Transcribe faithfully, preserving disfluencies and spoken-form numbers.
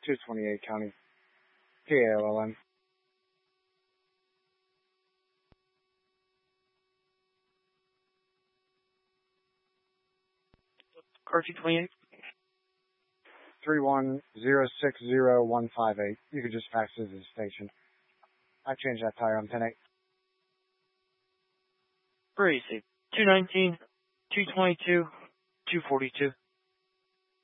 two twenty-eight County. P A L L M. Car two twenty-eight. three one zero six zero one five eight. You could just fax it to the station. I changed that tire on ten eight. Very safe. two nineteen, two twenty-two, two forty-two.